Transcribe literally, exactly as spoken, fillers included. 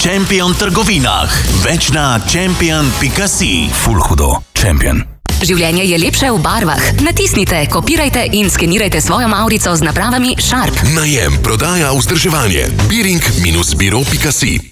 Champion trgovinah. Več na champion pika si. Ful hudo. Champion. Življenje je lepše v barvah. Natisnite, kopirajte in skenirajte svojo mavrico z napravami Sharp. Najem, prodaja, vzdrževanje. biring biro pika si